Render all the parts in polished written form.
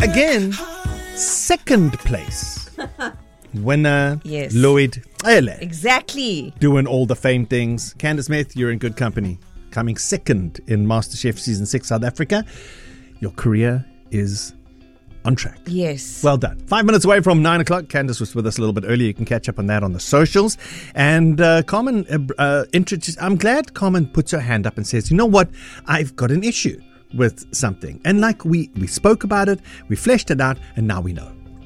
again, second place. Winner, yes. Lloyd Ele. Exactly. Doing all the fame things. Candace Smith, you're in good company. Coming second in MasterChef Season 6 South Africa. Your career is on track. Yes. Well done. 5 minutes away from 9 o'clock. Candace was with us a little bit earlier. You can catch up on that on the socials. And Carmen, I'm glad Carmen puts her hand up and says, you know what? I've got an issue with something. And like we spoke about it, we fleshed it out, and now we know.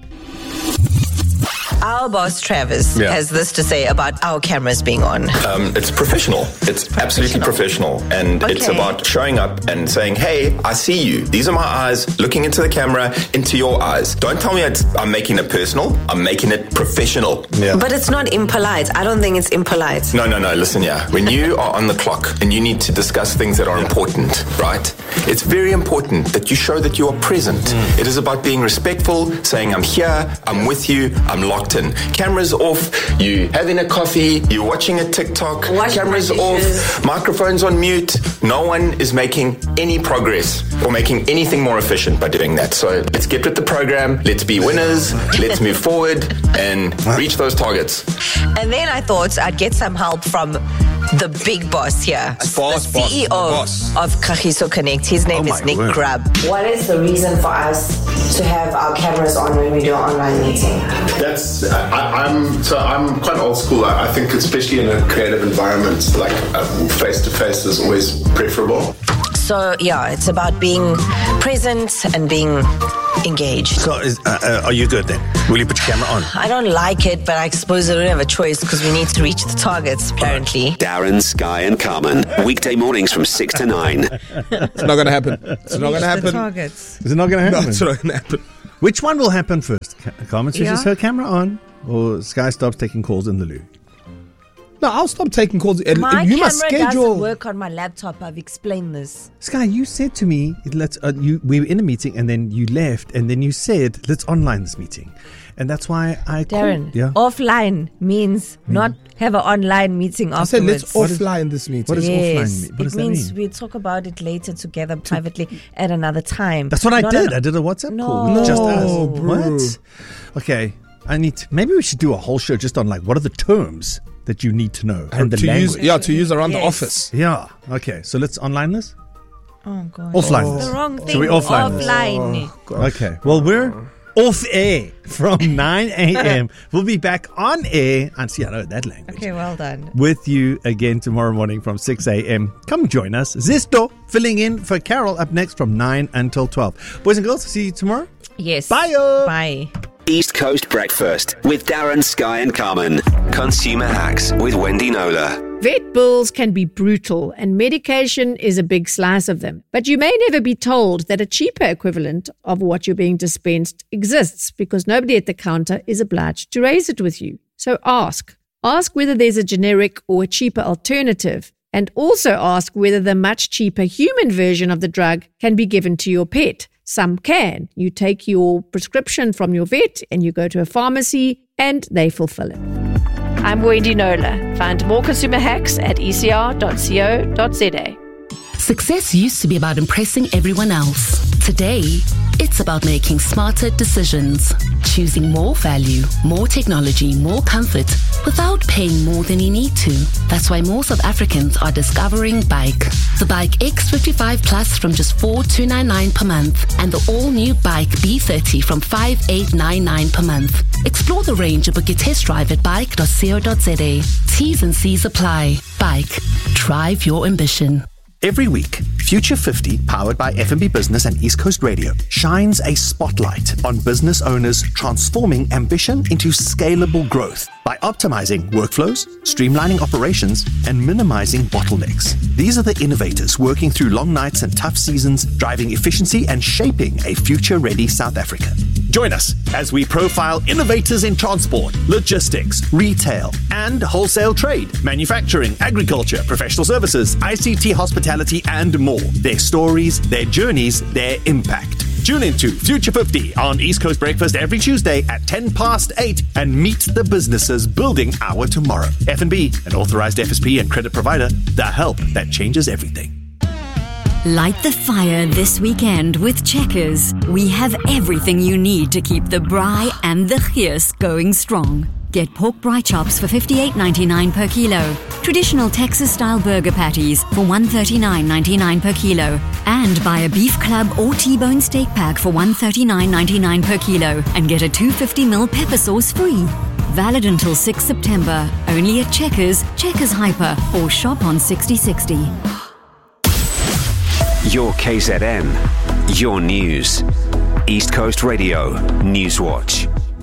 Our boss, Travis, has this to say about our cameras being on. It's professional. It's absolutely professional. And it's about showing up and saying, hey, I see you. These are my eyes looking into the camera, into your eyes. Don't tell me I'm making it personal. I'm making it professional. Yeah. But it's not impolite. I don't think it's impolite. No. Listen, when you are on the clock and you need to discuss things that are important, right? It's very important that you show that you are present. It is about being respectful, saying, I'm here, I'm with you, I'm locked in. Cameras off, you having a coffee, you're watching a TikTok, cameras off, microphones on mute. No one is making any progress or making anything more efficient by doing that. So let's get with the program, let's be winners, let's move forward and reach those targets. And then I thought I'd get some help from the big boss here, the CEO of Kagiso Connect. His name is Nick Grubb. What is the reason for us to have our cameras on when we do an online meeting? I'm quite old school. I think especially in a creative environment, like face-to-face is always preferable. So it's about being present and being engaged. So are you good then? Will you put your camera on? I don't like it, but I suppose I don't have a choice because we need to reach the targets, apparently. Darren, Sky and Carmen. Weekday mornings from 6 to 9. It's not going to happen. It's not going to happen. Targets. Is it not going to happen? No, it's not going to happen. Which one will happen first? Carmen switches her camera on, or Sky stops taking calls in the loo? No, I'll stop taking calls. My you camera must schedule. doesn't work on my laptop. I've explained this. Sky, you said to me, we were in a meeting and then you left and then you said, let's online this meeting. And that's why I Darren, called. Offline means not have an online meeting afterwards. I said let's offline this meeting. What does offline mean? What does it means we talk about it later together privately at another time. That's what I did. I did a WhatsApp call with just us. What? Okay. Maybe we should do a whole show just on what are the terms that you need to know and the language. To use around the office. Yeah. Okay. So let's online this. Oh God. Offline this. The wrong thing. So we offline this. Okay. Well, we're off air from 9 a.m. We'll be back on air. And see, I know that language. Okay, well done. With you again tomorrow morning from 6 a.m. Come join us. Zisto filling in for Carol up next from 9 until 12. Boys and girls, see you tomorrow. Yes. Bye. Bye. East Coast Breakfast with Darren, Sky and Carmen. Consumer Hacks with Wendy Nola. Vet bills can be brutal and medication is a big slice of them. But you may never be told that a cheaper equivalent of what you're being dispensed exists because nobody at the counter is obliged to raise it with you. So ask. Ask whether there's a generic or a cheaper alternative. And also ask whether the much cheaper human version of the drug can be given to your pet. Some can. You take your prescription from your vet and you go to a pharmacy and they fulfill it. I'm Wendy Nola. Find more consumer hacks at ecr.co.za. Success used to be about impressing everyone else. Today, it's about making smarter decisions. Choosing more value, more technology, more comfort without paying more than you need to. That's why more South Africans are discovering Bike. The Bike X55 Plus from just $4,299 per month and the all-new Bike B30 from $5,899 per month. Explore the range and book your test drive at bike.co.za. T's and C's apply. Bike. Drive your ambition. Every week, Future 50, powered by F&B Business and East Coast Radio, shines a spotlight on business owners transforming ambition into scalable growth by optimizing workflows, streamlining operations, and minimizing bottlenecks. These are the innovators working through long nights and tough seasons, driving efficiency and shaping a future-ready South Africa. Join us as we profile innovators in transport, logistics, retail, and wholesale trade, manufacturing, agriculture, professional services, ICT, hospitality, and more. Their stories, their journeys, their impact. Tune into Future 50 on East Coast Breakfast every Tuesday at 8:10 and meet the businesses building our tomorrow. F&B, an authorized FSP and credit provider, the help that changes everything. Light the fire this weekend with Checkers. We have everything you need to keep the braai and the geus going strong. Get pork braai chops for $58.99 per kilo. Traditional Texas-style burger patties for $139.99 per kilo. And buy a beef club or T-bone steak pack for $139.99 per kilo and get a 250ml pepper sauce free. Valid until 6 September. Only at Checkers, Checkers Hyper, or shop on 6060. Your KZN, your news. East Coast Radio, Newswatch.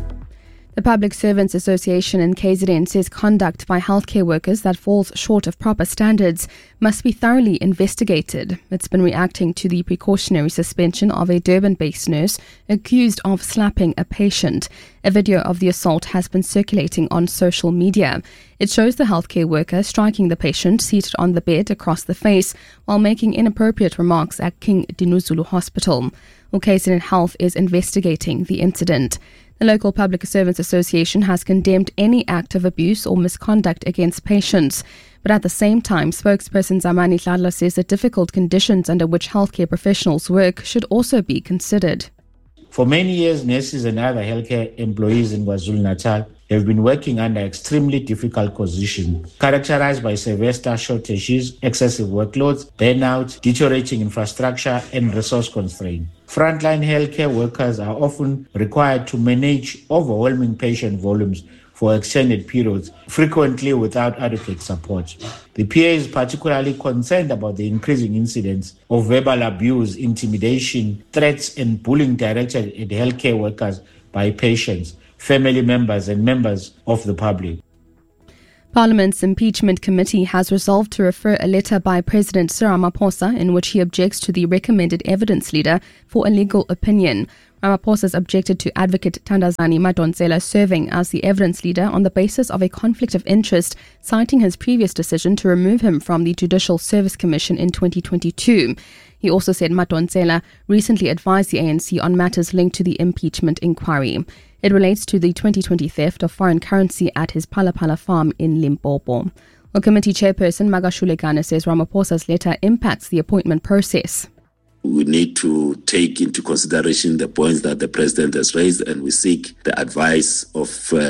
The Public Servants Association in KZN says conduct by healthcare workers that falls short of proper standards must be thoroughly investigated. It's been reacting to the precautionary suspension of a Durban-based nurse accused of slapping a patient. A video of the assault has been circulating on social media. It shows the healthcare worker striking the patient seated on the bed across the face while making inappropriate remarks at King Dinuzulu Hospital. KZN Health is investigating the incident. The local Public Servants Association has condemned any act of abuse or misconduct against patients. But at the same time, spokesperson Zamani Dladla says the difficult conditions under which healthcare professionals work should also be considered. For many years, nurses and other healthcare employees in KwaZulu-Natal have been working under extremely difficult conditions, characterized by severe staff shortages, excessive workloads, burnout, deteriorating infrastructure, and resource constraint. Frontline healthcare workers are often required to manage overwhelming patient volumes for extended periods, frequently without adequate support. The PA is particularly concerned about the increasing incidence of verbal abuse, intimidation, threats, and bullying directed at healthcare workers by patients, family members, and members of the public. Parliament's Impeachment Committee has resolved to refer a letter by President Cyril Ramaphosa in which he objects to the recommended evidence leader for a legal opinion. Ramaphosa has objected to Advocate Thandazani Madonsela serving as the evidence leader on the basis of a conflict of interest, citing his previous decision to remove him from the Judicial Service Commission in 2022. He also said Madonsela recently advised the ANC on matters linked to the impeachment inquiry. It relates to the 2020 theft of foreign currency at his Palapala farm in Limpopo. Well, committee chairperson Magashule Gana says Ramaphosa's letter impacts the appointment process. We need to take into consideration the points that the president has raised, and we seek the advice of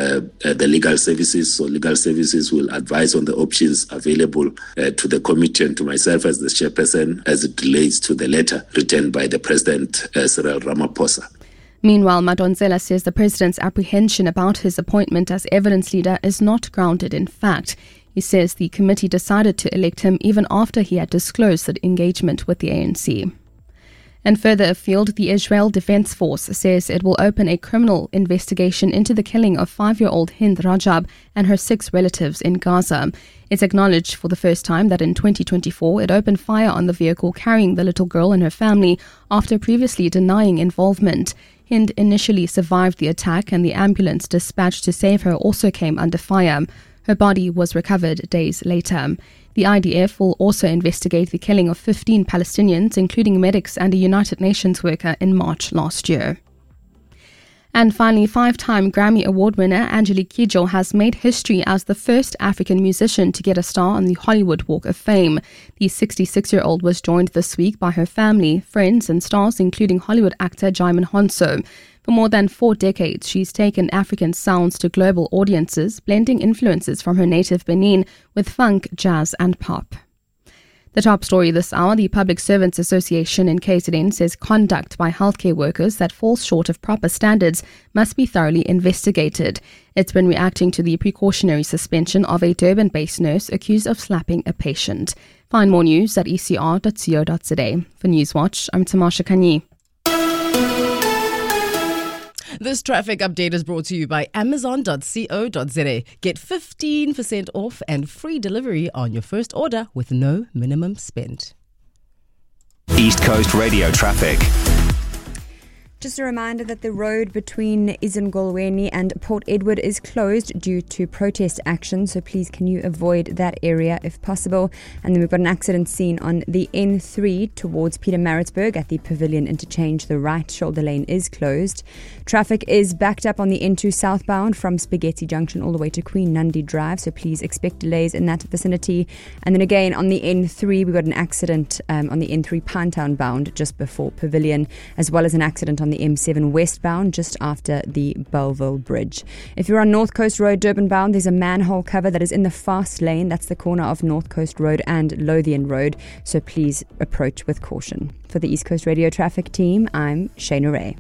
the legal services. So legal services will advise on the options available to the committee and to myself as the chairperson as it relates to the letter written by the president, Cyril Ramaphosa. Meanwhile, Madonsela says the president's apprehension about his appointment as evidence leader is not grounded in fact. He says the committee decided to elect him even after he had disclosed the engagement with the ANC. And further afield, the Israel Defense Force says it will open a criminal investigation into the killing of 5-year-old Hind Rajab and her 6 relatives in Gaza. It's acknowledged for the first time that in 2024 it opened fire on the vehicle carrying the little girl and her family after previously denying involvement. Hind initially survived the attack, and the ambulance dispatched to save her also came under fire. Her body was recovered days later. The IDF will also investigate the killing of 15 Palestinians, including medics and a United Nations worker, in March last year. And finally, 5-time Grammy Award winner Angelique Kidjo has made history as the first African musician to get a star on the Hollywood Walk of Fame. The 66-year-old was joined this week by her family, friends and stars, including Hollywood actor Djimon Hounsou. For more than 4 decades, she's taken African sounds to global audiences, blending influences from her native Benin with funk, jazz and pop. The top story this hour, the Public Servants Association in KZN says conduct by healthcare workers that falls short of proper standards must be thoroughly investigated. It's been reacting to the precautionary suspension of a Durban-based nurse accused of slapping a patient. Find more news at ecr.co.za. For Newswatch, I'm Tamasha Kanyi. This traffic update is brought to you by Amazon.co.za. Get 15% off and free delivery on your first order with no minimum spend. East Coast Radio traffic. Just a reminder that the road between Izingolweni and Port Edward is closed due to protest action, so please can you avoid that area if possible. And then we've got an accident scene on the N3 towards Pietermaritzburg at the Pavilion interchange. The right shoulder lane is closed. Traffic is backed up on the N2 southbound from Spaghetti Junction all the way to Queen Nandi Drive, so please expect delays in that vicinity. And then again on the N3 we've got an accident on the N3 Pinetown bound just before Pavilion, as well as an accident on the M7 westbound just after the Belleville Bridge. If you're on North Coast Road Durban bound, there's a manhole cover that is in the fast lane. That's the corner of North Coast Road and Lothian Road, so please approach with caution. For the East Coast Radio traffic team, I'm Shayna Ray.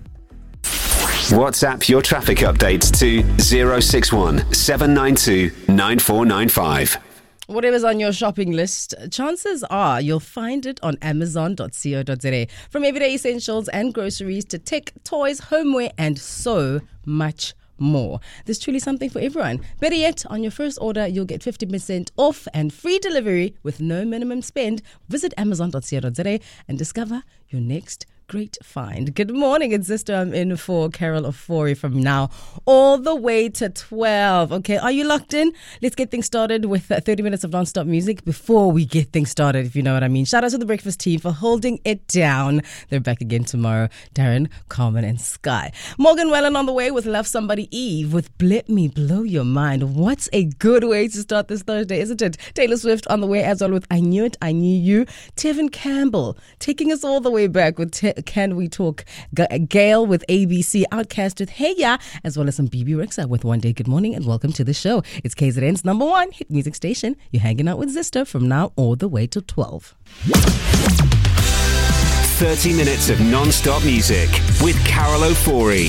WhatsApp your traffic updates to 061 792 9495. Whatever's on your shopping list, chances are you'll find it on Amazon.co.za. From everyday essentials and groceries to tech, toys, homeware, and so much more. There's truly something for everyone. Better yet, on your first order, you'll get 50% off and free delivery with no minimum spend. Visit Amazon.co.za and discover your next great find. Good morning, it's Zisto. I'm in for Carol Ofori from now all the way to 12. Okay, are you locked in? Let's get things started with 30 minutes of non-stop music before we get things started, if you know what I mean. Shout out to the breakfast team for holding it down. They're back again tomorrow. Darren, Carmen, and Sky. Morgan Wallen on the way with Love Somebody Eve with Let Me Blow Your Mind. What's a good way to start this Thursday, isn't it? Taylor Swift on the way as well with I Knew It, I Knew You. Tevin Campbell taking us all the way back with Can We Talk? Gail with ABC, Outcast with Hey Ya, as well as some BB Rexa with One Day. Good morning and welcome to the show. It's KZN's number one hit music station. You're hanging out with Zisto from now all the way to 12. 30 minutes of non-stop music with Carol Ofori.